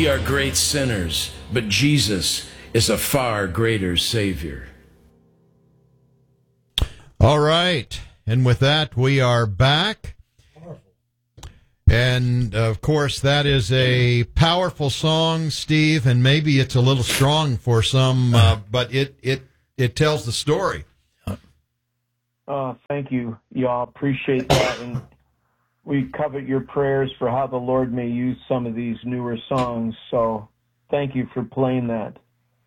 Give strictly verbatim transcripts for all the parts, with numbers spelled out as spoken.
We are great sinners, but Jesus is a far greater Savior. All right. And with that, we are back. And, of course, that is a powerful song, Steve, and maybe it's a little strong for some, uh, but it, it, it tells the story. Uh, thank you, y'all. Appreciate that. And we covet your prayers for how the Lord may use some of these newer songs. So thank you for playing that.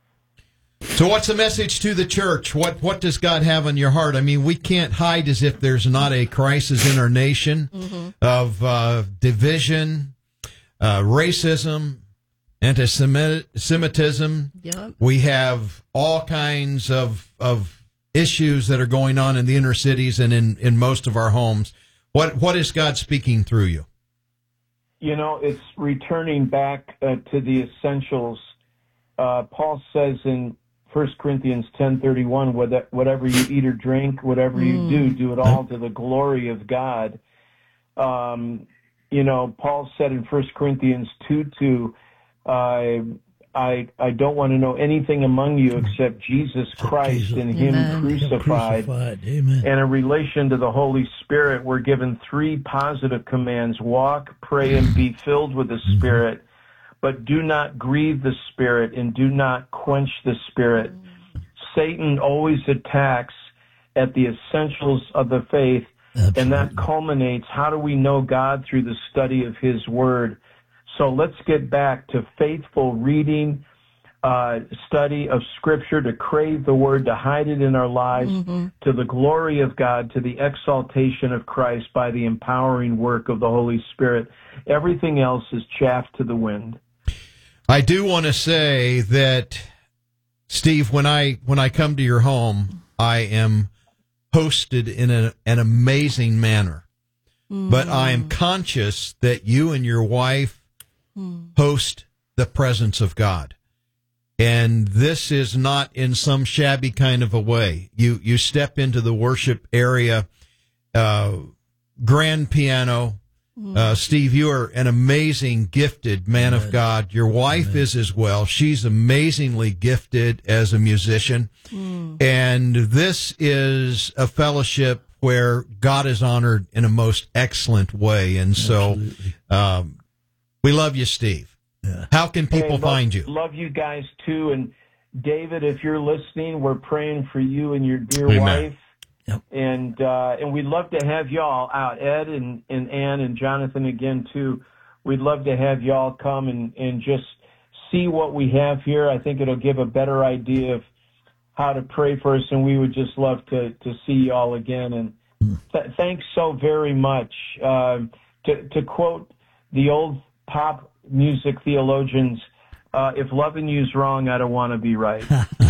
So what's the message to the church? What what does God have on your heart? I mean, we can't hide as if there's not a crisis in our nation mm-hmm. of uh, division, uh, racism, anti-Semitism. Yep. We have all kinds of of issues that are going on in the inner cities and in, in most of our homes. What what is God speaking through you? You know, it's returning back uh, to the essentials. Uh, Paul says in First Corinthians ten thirty-one, whatever you eat or drink, whatever mm. you do, do it all to the glory of God. Um, you know, Paul said in First Corinthians two two, uh, I I don't want to know anything among you except Jesus Christ Jesus. and Him Amen. crucified. crucified. Amen. And in relation to the Holy Spirit, we're given three positive commands: walk, pray, and be filled with the Spirit. Mm-hmm. But do not grieve the Spirit and do not quench the Spirit. Satan always attacks at the essentials of the faith, Absolutely. and that culminates, how do we know God? Through the study of His Word. So let's get back to faithful reading, uh, study of Scripture, to crave the Word, to hide it in our lives, mm-hmm. to the glory of God, to the exaltation of Christ by the empowering work of the Holy Spirit. Everything else is chaff to the wind. I do want to say that, Steve, when I when I come to your home, I am hosted in a, an amazing manner. Mm. But I am conscious that you and your wife mm. host the presence of God. And this is not in some shabby kind of a way. You you step into the worship area, uh, grand piano. Uh, Steve, you are an amazing, gifted man Amen. of God. Your wife Amen. is as well. She's amazingly gifted as a musician. Mm. And this is a fellowship where God is honored in a most excellent way. And so um, we love you, Steve. Yeah. How can people hey, love, find you? Love you guys, too. And David, if you're listening, we're praying for you and your dear Amen. wife. Yep. And uh, and we'd love to have y'all out, Ed and, and Ann and Jonathan again, too. We'd love to have y'all come and, and just see what we have here. I think it'll give a better idea of how to pray for us, and we would just love to, to see y'all again. And th- thanks so very much. Uh, to, to quote the old pop music theologians, Uh, if loving you's wrong, I don't want to be right.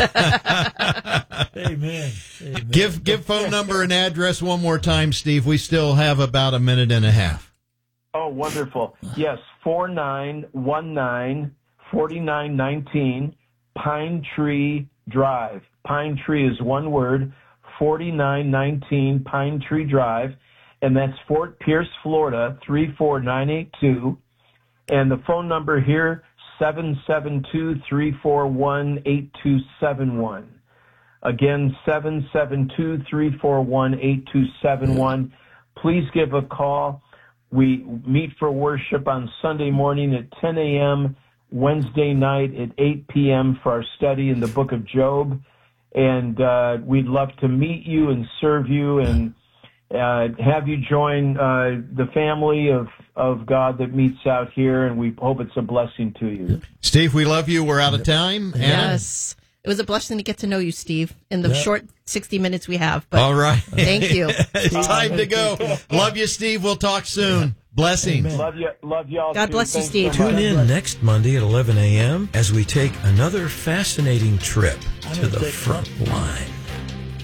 Amen. Amen. Give give phone number and address one more time, Steve. We still have about a minute and a half. Oh, wonderful. Yes, four nine one nine, four nine one nine, Pine Tree Drive. Pine Tree is one word, forty-nine nineteen Pine Tree Drive, and that's Fort Pierce, Florida, three four nine eight two. And the phone number here, seven seven two, three four one, eight two seven one. Again, seven seven two, three four one, eight two seven one. Please give a call. We meet for worship on Sunday morning at ten a.m., Wednesday night at eight p.m. for our study in the book of Job. And uh, we'd love to meet you and serve you and uh, have you join uh, the family of of God that meets out here, and we hope it's a blessing to you. Steve, we love you. We're out of time. Yes. It was a blessing to get to know you, Steve, in the yep. short sixty minutes we have. But all right. Thank you. It's time to go. Love you, Steve. We'll talk soon. Blessings. Amen. Love you. Love y'all. God too. bless you, Thanks Steve. so Tune in next Monday at eleven a.m. as we take another fascinating trip to the front line.